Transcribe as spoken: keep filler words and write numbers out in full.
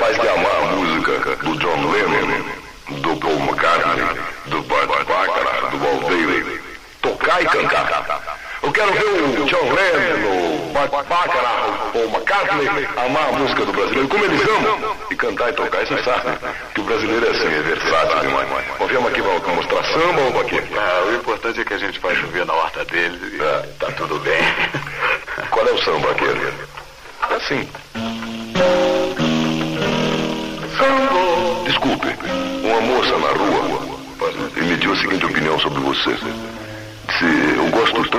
capaz de amar a música do John Lennon, do Paul McCartney, do Burt Bacharach, do Bob Dylan, tocar e cantar. Eu quero ver o John Lennon, o Burt Bacharach, o Paul McCartney amar a música do brasileiro, como eles amam, e cantar e tocar. E você sabe que o brasileiro é assim, é versátil demais. Nós viemos aqui para mostrar samba ou para quê? Ah, o importante é que a gente vai chover na horta dele e é. Tá tudo bem. Qual é o samba aquele? É assim. Desculpe, uma moça na rua emitiu a seguinte opinião sobre você. Disse, eu gosto tanto